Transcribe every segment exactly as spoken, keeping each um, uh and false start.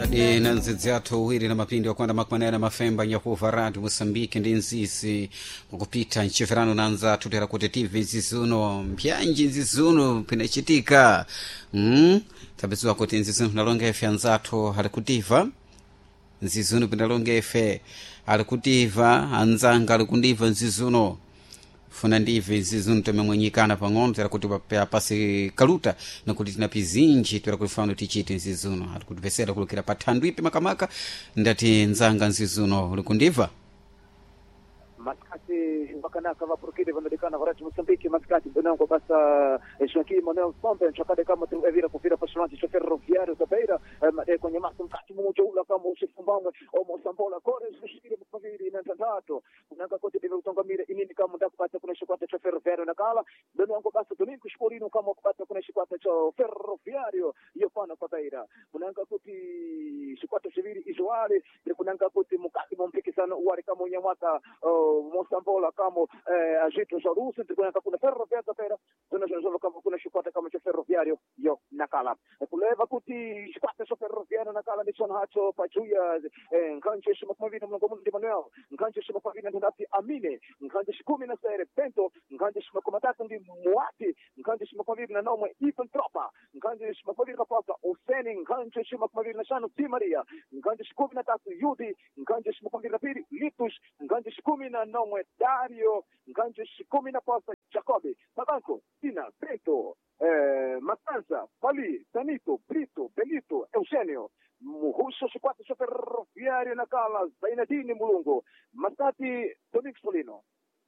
adi na nzidzi athu uwiri na mapindi okwanda makwanera mafemba nyakuva radio Moçambique ndi nzisi mukupita nchiferano na nzathu tera kuti tv nzizuno mpyanji nzizuno pinachitika mm? tabiziwa kuti nzizuno nalonga efe anzathu ali kutiva nzizuno pinalonga efe ali kutiva anzanga ali kundiva nzizuno funa ndive nzizuno tomemwenyikana pang'ono tera kuti pasi kaluta nakuti tina pizinji tera kuti fano tichite nzizuno ali kutivesera kulukira pathandu ipi makamaka ndati nzanga nzizuno uli kundiva maskati bakanaka vaprokide vanadekana varati Moçambique maskati bonango basa Joaquim Manuel Pompe chakade kama tu evira kufira passionante chofer ferroviário da Beira made kwenye maso mkati mmoja ula kama usifumbanga o Moçambola Cores kushikira mkaviri na tatato unanga kote deve utongamire inini kama ndakupata kuna shikwata chofer ferroviário nakala bonango basa domingo shkolino kama kupata kuna shikwata cho ferroviário yopana kwa Beira unanga kuti shikwata shiviri izoale kunanga kuti mukati mompikisano uwari kama unyamata Moçambola kama agito za rusi kunanga kuna ferroviário da Beira tunazozova kama kuna shikwata kama cho ferroviário yo nakala kuleva kuti shikwata cho ferroviário nakala ni chona hacho pachuya nkanje shimakwavina mlongo ndi Manuel nkanje shimakwavina ndati Amine nkanje shikumi na sere Bento nkanje shimakomatatu ndi Muati nkanje shimakwavina nomwe Ivan Tropa nkanje shimakwavina pasa Oseni nkanje shimakwavina shano Di Maria nkanje shikumi na tatu Yudi nkanje shimakwavina pili Litus nkanje shikumi na nomwe Dario nkanje shikumi na pasa Jacobi Mabanko Tina Bento eh, Matanza Pali Tanito Brito Benito Eugenio Muhuso shikwata cho ferroviário nakala Zainadini Mulungu Masati Domingos Polino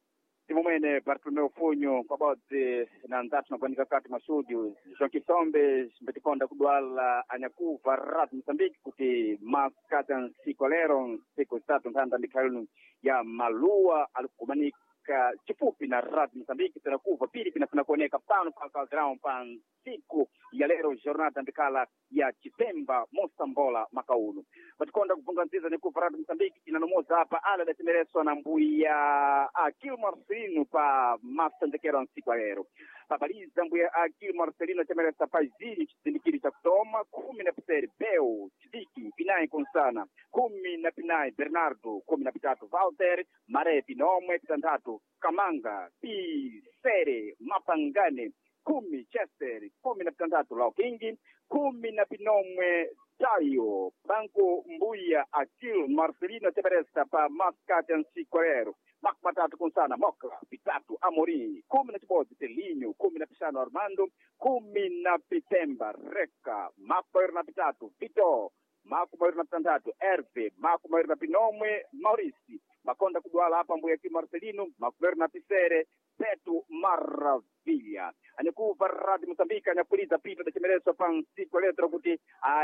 Timumene Bartolomeu Funho pabodzi na nzathu nakuanika kati masúdio João Kisombe mbetikonda kudwala anyakuva radio Moçambique kuti maskata nsiku lero siku zitatu nthanda ndikhalinu ya malua alikumanika chifupi na radio Moçambique terakuva pili pinafuna kuoneka pano pa kalgrão pa siku ya lero jornada ndikala ya Chipemba Moçambola Makauno batikonda kupunganziza ni kuva radio Moçambique inanomoza hapa ala datemereswa na mbuya Akil Marcelino pa masandekero nsiku lero pabaliza mbuya Akil Marcelino temeresa pa zili chizindikiri cha kutoma kumi na piseri Beu Chidiki Pinai Konsana kumi na Pinai Bernardo kumi na pitatu Walter Mare Pinomwe pitantatu Kamanga Pi Sere Mapangane kumi Chester kumi na pitantatu Laukingi kumi na Pinomwe Tayo Banco Mbuya Akil Marcelino temeresa pa maskati nsikorero mak matatu Konsana Mokla pitatu Amorim kumi na chibodzi Telinho kumi na pisano Armando kumi na Pitemba Reka makoiro na pitatu Vito makumairo na pitantatu Herve makumairo na Pinomwe Maurici makonda kudwala hapa mbuya Akil Marcelino makumairo na Pisere Petu Maravilha anyakuva radio Moçambique anyapuliza pito da chimereso pa nsiku letro kuti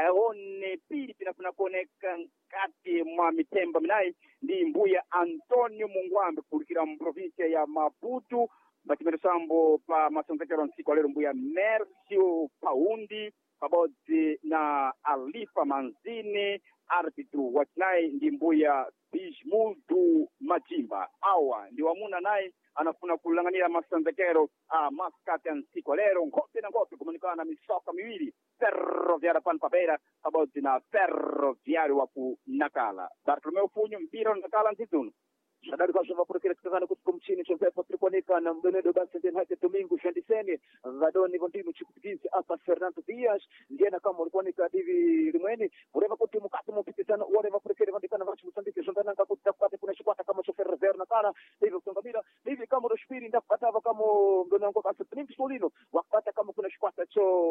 aone pili pinafuna kuoneka kati mwa mitemba minayi ndi mbuya Antonio Mungwambe kulikira mprovinsia ya Maputo bachimeresambo pa masonzekero nsiku lero mbuya Mercio Paundi pabodzi na Alifa Manzini arbitru wachinayi ndi mbuya Bishmudu Majimba awa ndi wamuna naye anafuna kulanganira masanzekero a maskati ya nsiku lero ngope na ngope kumanikana na misoka miwili ferroviário pan papera pabodzi na ferroviário waku Nakala Bartolomeu Funho mpira Nakala nzizuno Shadari kwa shava purukira tukazana kutuku mchini chompepa trikonika na mdonedo basi ndeni hake Domingo Shandiseni vadoni vondinu chikupigizi apa Fernando Dias ndiena kama ulikuwanika divi limweni ureva kuti mukati mupitisana ureva purukira vandikana vachi Moçambique shondana nka kuti takupate kuna shikwata kama chofer ver nakana divi utongamira divi kama roshpiri ndakupatava kama mdonango basi Domingos Polino wakupata kama kuna shikwata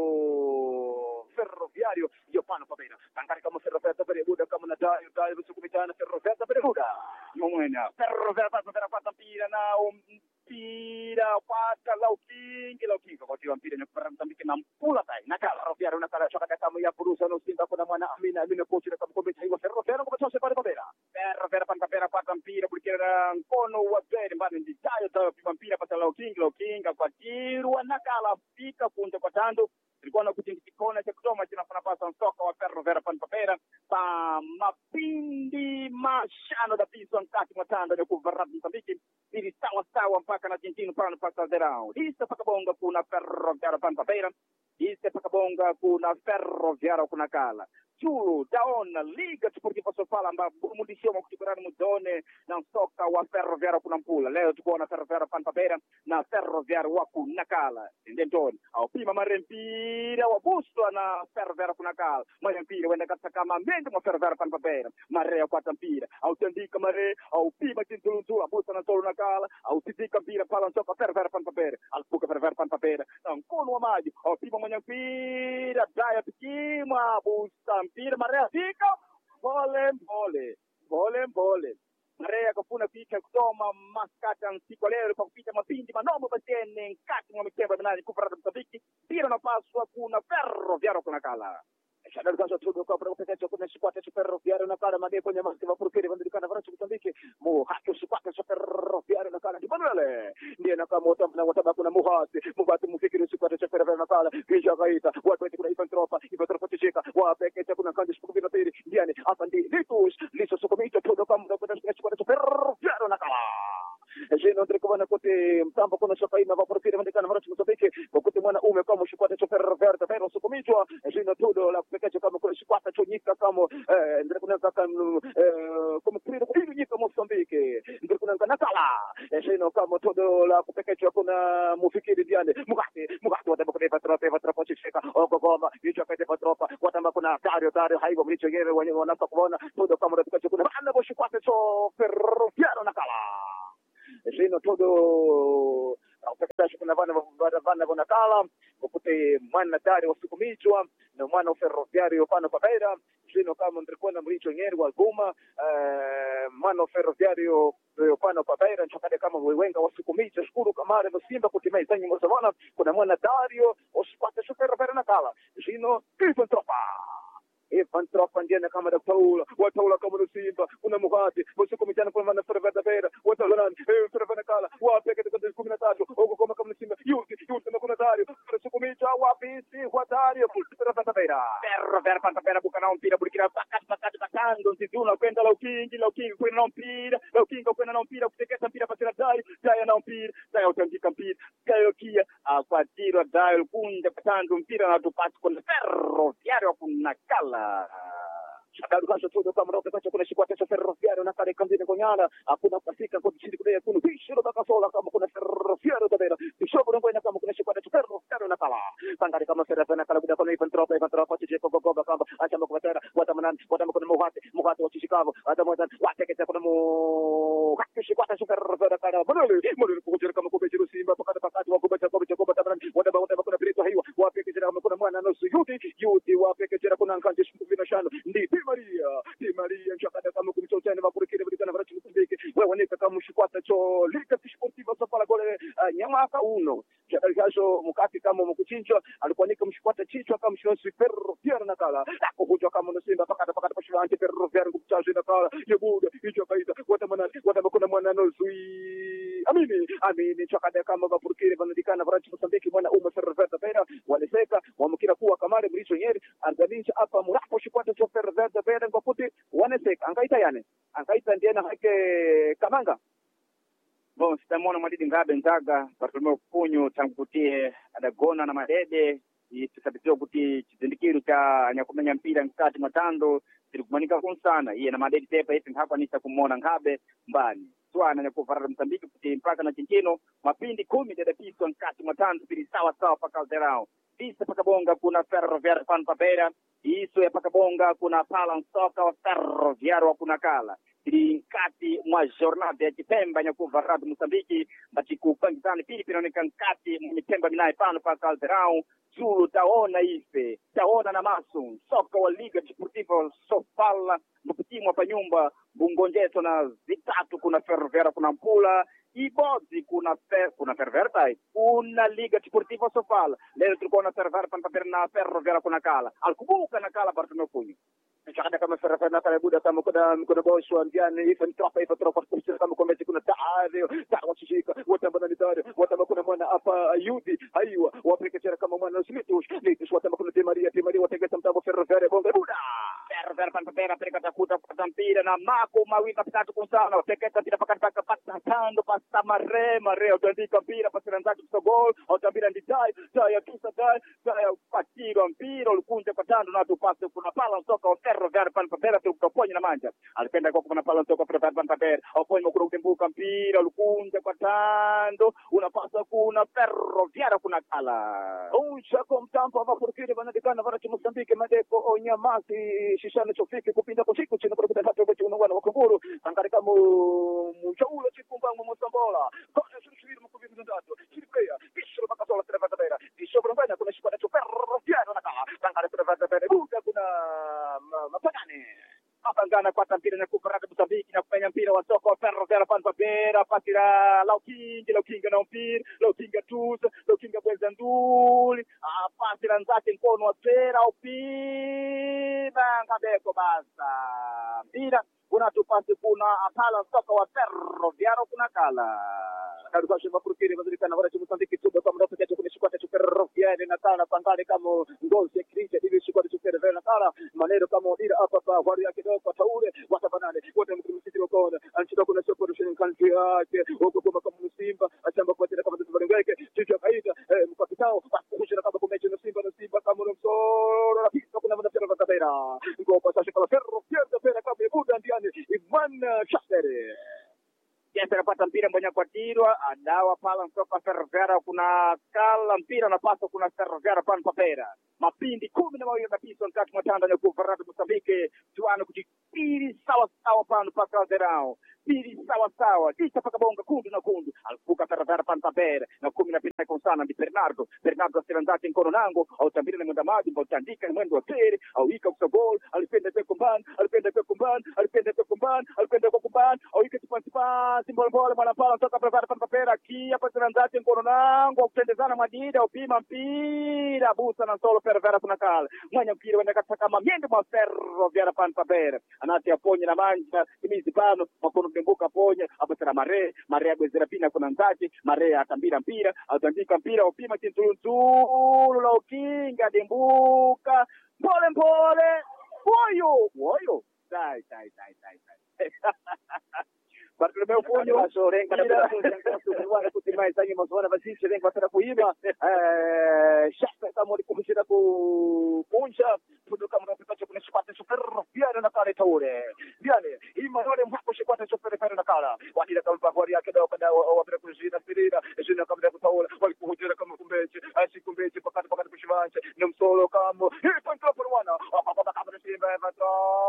cho ferroviário yopano pabena tangari kama ferroviário tabere buda kama na dayo dayo visukumitana ferroviário tabere buda Momena ferroviário passa pela quarta mpira na mpira quarta Laukingi Laukingi kwa mpira ni kwa Moçambique na mpula tai nakala ferroviário nakala choka kama ya Burusa no simba kuna mwana Amina Amina coach na kama kombe hiyo ferroviário kwa chose pale pabera ferroviário panda pera quarta mpira kulikira mkono wa Bere mbani ndi tayo tayo pima mpira pata Laukingi Laukingi kwa tirwa nakala fika kunja kwa tando ilikuwa na kutingikona cha kutoma kinafanya pasa msoka wa ferroviário panda pera pa mapindi mashano da piso nkati matanda ya kuva radio Moçambique ili sawa sawa mpaka na Argentina pano pasa zerao lisa pakabonga kuna ferroviário pan papera lisa pakabonga kuna ferroviário kuna kala Chulo taona Liga Desportiva Sofala ambapo burumudishia mkutukurani mudone na soka wa Ferroviário Kunampula. Leo tuko na Ferroviário Panpapera na Ferroviário wa Kunakala. Ndentoni au pima marempira wa Busto na Ferroviário Kunakala. Marempira wenda katika kama mende mwa Ferroviário Panpapera. Marea kwa tampira au tandika mare au pima tintulunzula Busto na Tolu Nakala au titika mpira pala soka Ferroviário Panpapera. Alpuka Ferroviário Panpapera. Na mkono wa maji au pima mwenye mpira daya pikima Busto mpira marea fika pole pole pole pole Marea kafuna picha kusoma maskata nsiko leo kwa kupita mapindi manomo batene nkati mwa mikemba binani kufarata mtabiki pira napaswa kuna Ferroviário Kunakala. Shadar kanso tudo kwa proteção kuna squad de Ferroviário na cara made kwenye masiva porque vandikana vara Mozambique mu hatu squad de Ferroviário na cara Dibanwele ndiye na kama utamna wataba kuna muhati mubati mufikiri squad de Ferroviário na cara kisha kaita watu wetu kuna Ivan Tropa Ivan Tropa tishika wa pekete kuna kanji sikubina pili ndiye hapa ndi litus liso sokomito tudo kwa mda squad de Ferroviário na cara Jeno ndikubana kote mtambo kuna sokaina va porque vandikana vara Mozambique kote mwana ume kama squad de Ferroviário da Ferro sokomito jeno tudo la pekete kama kuna squad chonyika kama eh ndikuna kama eh como trio hivi nyika Mozambique ndikuna nakala jeno kama todo la pekete kuna mufikiri diane mugati mugati watamba kuna patropa patropa chishika okogoma hicho kete patropa watamba kuna Dario Dario haigo mlicho yeye wenyewe wanataka kuona todo kama ndikuna kuna ana boshi kwate cho Ferroviário nakala jeno todo Ukakitashi kuna vana vana vana kala ukute mwana dari wasukumizwa na mwana Ferroviário pana pabeira jino kama ndrikuwa na mlicho nyeri wa guma mwana Ferroviário pana pabeira nchakade kama wewenga wasukumizwa shukuru kamare msimba kutimai zanyi mozavana kuna mwana Dario usipate Ferroviário na kala jino Ivan Tropa Ivan Tropa ndiye kama da Paula wataula kama Simba kuna muhati wasukumizana kwa mwana Ferroviário wataula eh Ferroviário kala wapeke kwa kumi na tatu huko kama kama Simba yuti yuti na kuna Dario sukumicha wapisi wa Dario Ferroviário Ferroviário Panpapera bukana mpira burikira pakati pakati pakando nzizuna kwenda laukingi laukingi kwenda na mpira laukingi kwenda na mpira kutekesa mpira pasira Dario Dario na mpira Dario utandika mpira Dario kia kwa tiro Dario kunde patando mpira na tupati kwa Ferroviário Kunakala Shadaru kanso tudo kama rote kacho kuna shikwata cha Ferroviário na kale kambini konyana hakuna pasika kwa chini kule kuna bishiro baka sola kama kuna Ferroviário dabera bishobo ngo ina kama kuna shikwata cha Ferroviário na kala tangari kama Ferroviário na kala kuda kuna Ivan Tropa Ivan Tropa chije kwa goga kama acha mkubatera watamanani watamkuna muhati muhati wa chishikavo atamoza watekete kuna mu shikwata cha Ferroviário kala mululu mululu kujira kama kubejiro Simba pakata pakati wa kubacha kubacha kubacha tamanani wataba wataba kuna Brito hiwa wapekejera kama kuna mwana nusu yuti yuti wapekejera kuna nkanje shukubina shano ndi Maria Di Maria nchakada kama kumchotene makurikire bidana varachi Mozambique wewe nika kama mshikwata cho Liga Desportiva Sofala gole nyamaka uno chakalisho mukati kama mkuchinjwa alikuwa nika mshikwata chichwa kama mshonsi Ferroviário na kala akujwa kama Simba pakata pakata pashwa anti Ferroviário kumchazo na kala yebuda hicho kaita watamana watamkuna mwana nozui amini amini chakada kama makurikire banadikana varachi Mozambique mwana ume Ferroviário bera waliseka wamkira kuwa kamare mlicho nyeri anganisha hapa murapo shikwata cho Ferroviário bera ngokuti waneseka angaita yane angaita ndiye na hake kamanga bon sitamona madidi ngabe ntaga Bartolomeo Punyo tangutie adagona na madede itusabitio kuti chizindikiru cha nyakumenya mpira nkati matando tilikumanika kunsana iye na madede tepa hivi hapa nisa kumona ngabe mbani swana nyakufarara Mozambique kuti mpaka na chinchino mapindi kumi dede piso nkati matando pili sawa sawa paka zerao Isa pakabonga kuna Ferroviário Panpapera iso ya pakabonga kuna Palan Soka wa Ferroviário wa Kunakala ili nkati mwa jornada ya Chipemba nyakuva radu Mozambique bati kupangizani pili pinaoneka nkati mwenye Pemba minae pano pa Calderao Zulu taona ife taona na masu soka wa Liga Desportiva Sofala mkutimwa pa nyumba bungonjeto na zitatu kuna Ferroviário Kunampula Ibozi kuna fer kuna Ferroviário kuna Liga Desportiva Sofala leo tulikuwa na Ferroviário Panpapera na Ferroviário Kunakala alikubuka nakala Bartolomeo Punyo Chakada kama Ferroviário na kala buda kama kuna kuna boss wa ndiani Ivan Tropa Ivan Tropa kama kometi kuna Dario Dario chishika watamba ni Dario watamba kuna mwana hapa Yudi aiwa wapekechera kama mwana Smithus Smithus watamba kuna Di Maria Di Maria wategeta mtambo Ferroviário bonga buda Ferroviário Panpapera pereka takuta kwa mpira na mako mawili matatu kunsana wategeta pira pakati paka pata tando pasta mare mare utandika mpira pasira nzatu kwa goal utambira ndi dai dai tusa dai dai patiro mpira ulikunja kwa tando na tupase kuna pala soka wa Ferroviari pan papera tukutoponya na manja alipenda kwa kuna pala soka Ferroviari pan papera oponya kuna utembuka mpira ulikunja kwa tando unapasa kuna Ferroviari kuna kala Uchako mtambo wa Mafurikiri wanadikana wana Mozambiki madeko onyamasi shishana chofiki kupinda kusiku chini kwa kuta hapo kwa wana wakunguru angarika mu mchaulo chikumba mu Mosambola kwa shirikiri mkubiri ndatu shirikaya bisho bakasola Ferroviari bera bisho brambana kuna shikwa cha Ferroviari na kala angarika Ferroviari bera buka kuna mapagani apangana kwa mpira na kuparada Mozambiki na kufanya mpira wa soka wa Ferroviari pan papera patira laukingi laukinga na mpira laukinga tuza laukinga bwenza nduli apatira nzake mkono wa pera upima ngabeko basa mpira unatupasi kuna apala soka wa Ferroviari kuna kala kaduka shema Mafurikiri wazirikana wana Mozambiki tuba kama ndio kitu kunishikwa cha Ferroviari na kala pangale kama ngozi kricha hivi shikwa cha Ferroviari na kala maneno kama ila hapa kwa wali yake kwa taule watabanane wote mkimsiti wakona anachukua kuna soko rushin country yake huko kama kama Simba achamba kwa tena kama tubarengeke chicho kaita mkapitao kushira kama kumechi na Simba na Simba kama msoro rafiki kuna mwana Ferroviari kabera ngo pasasha kwa Ferroviari kabera kama buda ndiani Ivan Shasteri Jasa kapata mpira mwenye kwa tirwa adawa pala mtoka Ferroviari kuna kala mpira na paso kuna Ferroviari pan papera mapindi kumi na mawili kabisa nkati matanda na kufarada Mozambiki tuana kujipiri sawa sawa pano paka zerao piri sawa sawa dita paka bonga kundu na kundu alfuka Ferroviari pan papera na kumi na pita kwa sana di Bernardo Bernardo sirandati nkono nango au tambira na mwenda maji mbao tandika na mwendo wa tere au ika kusabol alipenda kwa kumban alipenda kwa kumban alipenda kwa kumban alipenda kwa kumban au ika tupantipa simbol bola mwana pala toka Ferroviari pan papera kia pa sirandati nkono nango kupendezana madida upima mpira busa na solo Ferroviari kuna kala mwanya mpira wenda kataka mamiende mwa Ferroviari pan papera anati aponye na manja imizi pano makono dembuka ponye abatara mare mare agwezera pina kuna nzati mare atambira mpira atandika mpira upima chintunzulu la ukinga dembuka pole pole woyo woyo dai dai dai dai Bartolomeu Funyo sorenga na bila kuwa kutimai sanyi masuala basi renga tena kuiba eh shaka kama ulikushira ku punja kutoka mnapata kuna shipata Ferroviari na kale taure yani ima yule mhapo shipata Ferroviari na kala wadira kama bafari yake dawa kada wapenda kujina spirira jina kama kutaula walikuhujira kama kumbeche asikumbeche pakati pakati kushivanje na msolo kama hii pantra porwana papa kama simba vato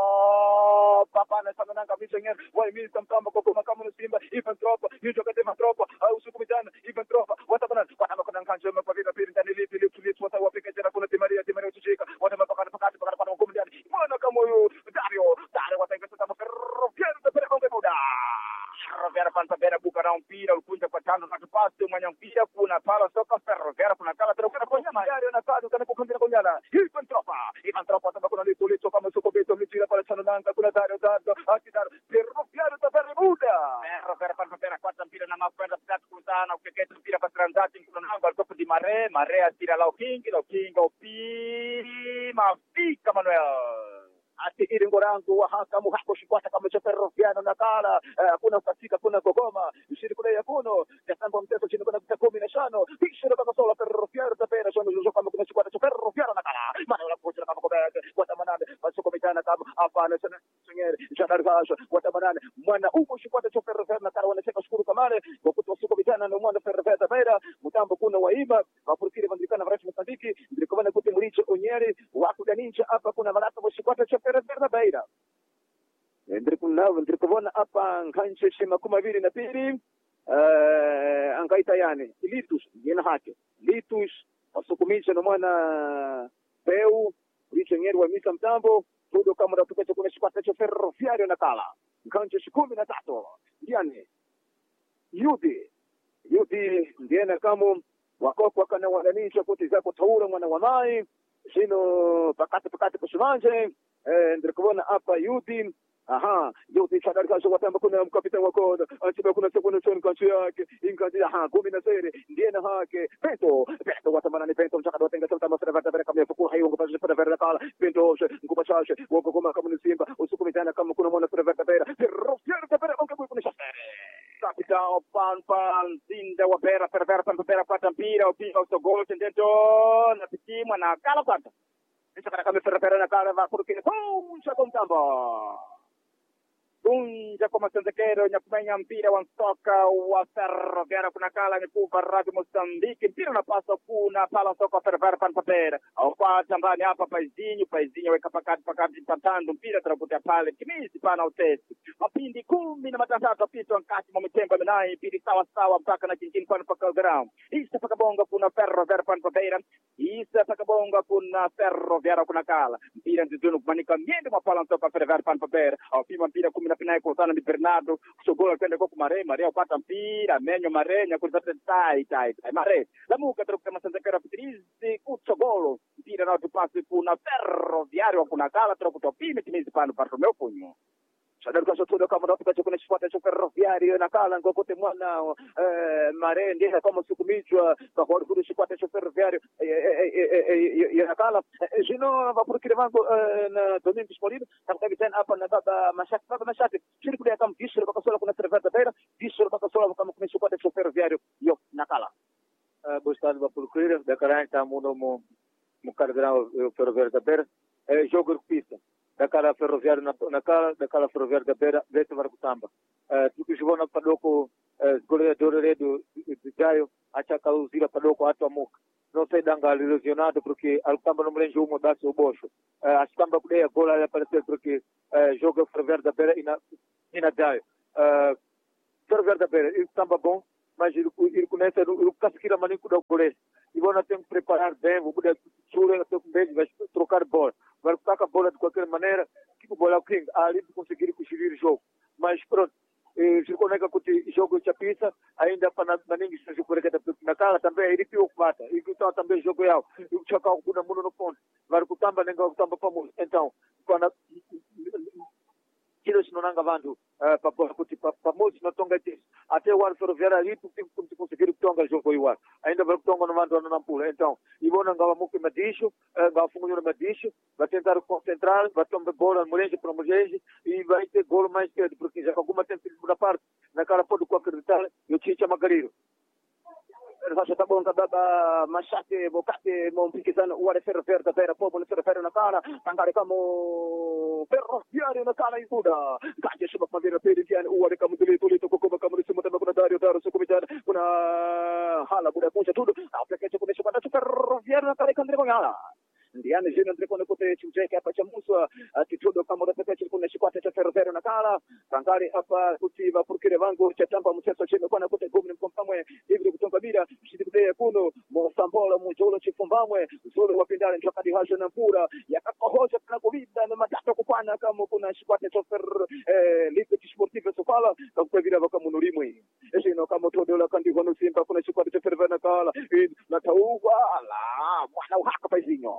papa na sana nanga bisenye wai mimi tamkamba kwa kama Simba even tropa hiyo kama tropa au siku mitano even tropa watabana kama kuna kanje kwa vile pili ndani lipi lipi lipi wata wapika tena kuna timaria timaria tuchika watabaka pakati pakati pakati kwa ngome ndani bwana kama huyo Dario Dario watengeza kama Ferroviari tapera kwa muda Ferroviari pan papera buka na mpira ulikunja kwa tano na tupasi mwenye mpira kuna pala soka Ferroviari kuna kala tena kuna ponya Dario na kadu kana kukumbira kwa nyala even tropa even tropa tabaka kuna lipi lipi kama soko beto mitira pala sana nanga kuna Dario Dario akidar Ferroviari tapera muda Ferroviari pan papera kwata mpira na makwenda tatu kuzana ukeketa mpira kwa transaction kuna nanga alikopo di mare mare atira la ukingi la ukinga upi mafika Manuel ati ili ngorangu wa haka muhako shikwata kama cha Ferroviari na kala kuna katika kuna gogoma ushiri kule yakuno yasambo mteso chini kuna kumi na tano kisha kama sola Ferroviari tapera sono juzo kama kuna shikwata cha Ferroviari na kala maana wala kuchira kama kobete watamanane basoko mitana kama hapana sana sengeri jana gasho watamanane mwana uko shikwata cha Ferroviari na kala wanacheka shukuru kamale kwa kutosoko mitana na mwana Ferroviari tapera mtambo kuna waima Mafurikiri vandikana Wana Mozambiki ndikobana kuti muricho onyeri wakudanincha hapa kuna malata shikwata cha Ferroviari baira ndikuna ndikubona hapa nkanje shima kuma vile na pili eh angaita yani litus jina hake litus wasukumisha na mwana peu licho nyeri wa misa mtambo tudo kama rafika kuna shikwata cha Ferroviari na kala nkanje kumi na tatu yani yudi yudi ndiena kama wakoko kana wananisha kuti zako taura mwana wa mai sino pakati pakati kushimanje eh ndikubona hapa yudi aha yote chadari kasho watamba kuna mkapitani wako anchiba kuna sekuna choni kanchi yake inkaji aha kumi na sere ndiye na hake pento pento watamana ni pento mchaka dotenga sota masera vata vere kama fuku hayo ngopaje para vere kala pento ngopa chashe wako kama kama ni Simba usiku mitana kama kuna mwana para vere vere Ferroviari tapera onka kuna shasere capital pampa nzinda wa pera pera pera pampa pera pata mpira upinga utogol tendeto na pitimwa na kala pata nisa kana kame pera pera na kala va kurukini kunja kumtamba kunja kwa masenzekero nyakumenya mpira wa soka wa Ferroviária kuna kala ni kuva Rádio Moçambique mpira unapaswa kuna pala soka Ferroviária pampa pera au kwa tambani hapa paizinho paizinho weka pakati pakati patando mpira tunakuta pale kimisi pana utesi mapindi kumi na matatu apitwa nkati mamitemba minai pili sawa sawa mpaka na chinchini kwa mpaka ground isa pakabonga kuna Ferroviária pampa pera isa pakabonga kuna Ferroviária kuna kala mpira nzizunu kumanika miende mapala soka Ferroviária pampa pera au pima mpira kumi na pinai kutana ni Bernardo kusogola kwenda kwa kumare mare upata mpira menyo marenya kulipata tai tai tai mare lamuka turuka masenzekera pitirizi kutsogolo mpira na tupasi kuna Ferroviária kuna kala turuka pime timizi pano Bartomeu Punho Sadar kwa soto kama ndo tukacho kuna shifuata cha Ferroviária na kala ngokote mwana eh mare ndiye kama sukumizwa kwa kwa kuru shifuata cha Ferroviária ya kala jino vapurikire vangu na Domingos Molino takutabi tena hapa na baba mashati baba mashati shiri kule kama disho kwa sola kuna Ferroviária beira disho kwa sola kama kuna shifuata cha Ferroviária yo na kala buscando vapurikire da karanta tamuno mo mo cargrau Ferroviária beira é jogo pista daquela Ferroviária na naquela daquela Ferroviária da beira desse vai kutamba eh tukishivona padoko goleador redo Jaio acha kauzira padoko hata muka não sei danga lesionado porque alkamba no mlenjo umo dasi ubosho asikamba kudeya gola ya aparecer porque jogo Ferroviária da beira ina ina Jaio Ferroviária da beira estamba bom mas ele ele conhece ele casquira manico da gole e vão ter que preparar bem vou poder sura até com bem vai trocar bola vai tocar a bola de qualquer maneira que o bola king ali conseguir conseguir o jogo mas pronto eh se conecta com o jogo de pista ainda para maningi se jogo que na cara também ele piu quatro e que também jogo yao e o chocar com o mundo no ponto vai com tamba nenga com tamba famoso então quando kilo sinonanga vandu papo kuti pamoja na tonga tisi até o Ferroviária ali tu conseguir tonga jogo igual ainda vai tonga no vandu na pula então e bona ngava muke madisho ngava fungo no madisho vai tentar concentrar vai tomar bola morenje para morenje e vai ter gol mais cedo porque já alguma tempo da parte na cara pode com acreditar eu chicha magariro sasa tabonga baba mashate bokate mompikizana uwale Ferroviária beira pobo ni Ferroviária na kala tangare kama Ferroviária na kala ikuda kaje shuba mavira pili tiani uwale kama tuli tuli to kokoma kama ni simota kuna Dario Dario sukumijana kuna hala buda kunja tudo aplikasi kuna shuba na Ferroviária na kala kandre kongala ndiani jina ndiko na kote chujeka hapa cha muswa atitudo kama unataka kuna shikwata cha Ferroviária na kala tangare hapa kutiva purkire vangu cha tamba mchezo chini kwa na kote gomni mkompamwe hivi kutonga bila shidikudea kuno mosambola mujolo chifumbamwe zolo wapindana nchakadi hasho na mpura yakakohoja kana kuvida na matata kupana kama kuna shikwata cha Ferro eh ligue sportive sofala kwa vile vaka munurimwe eshino kama todola kandi hono simba kuna shikwata cha Ferroviária na kala na tauwa ala mwana uhaka paizinho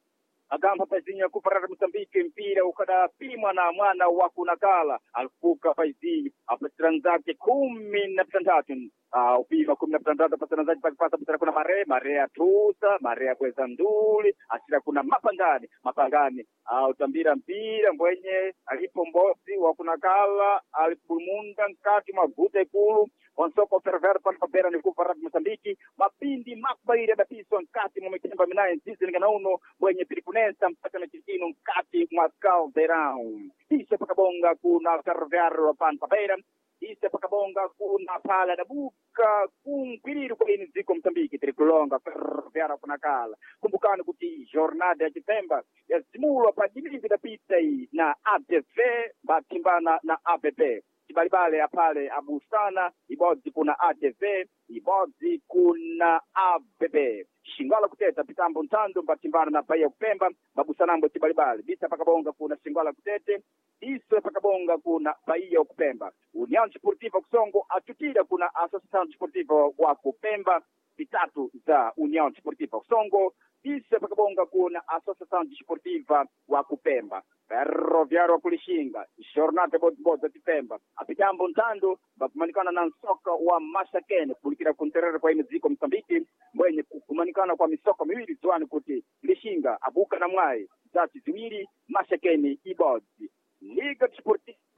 agamba paizinho kuparara Moçambique mpira ukada pimwa na mwana wa kunakala alfuka paizinho apatranzake kumi na tandatu Uh, upima kumi na tandatu patanazaji pakipasa putara kuna mare mare ya tusa mare ya kweza nduli asira kuna mapangani mapangani uh, utambira mpira mwenye alipo mbosi wa kunakala alipumunda nkati magute kulu wansoko Ferroviária panpapera ni kufa Rádio Moçambique mapindi makbairi abapiso nkati mumekemba minaye nzizi ninganauno mwenye pilipunesa mpaka na chitino nkati mwakao verão isha pakabonga kuna Ferroviária panpapera isha pakabonga kuna pala na buka kumkwiriru kwa ini ziko Moçambique trikulonga Ferroviária kunakala kumbukani kuti jornada ya Chitemba ya zimulwa pa jimili da pita na A D V batimbana na A B B Kibalibale apale abustana ibodzi kuna A D V ibodzi kuna A B B Shingala kuteta pitambo ntando mbatimbana na Bahia Upemba babusanambo Kibalibale bisa pakabonga kuna Shingala kutete iso pakabonga kuna Bahia Upemba União Desportiva Kusongo atutira kuna Associação Desportiva wa Kupemba vitatu za União Desportiva Kusongo iso pakabonga kuna Associação Desportiva wa Kupemba Ferroviária kulishinga jornada bodboza Tipemba apitambo ntando bakumanikana na soka wa Mashakene kulikira kunterera kwa ine ziko Moçambique mwenye kumanikana kwa misoko miwili zwani kuti lishinga abuka na mwai zati ziwili Mashakene ibodzi Liga Desportiva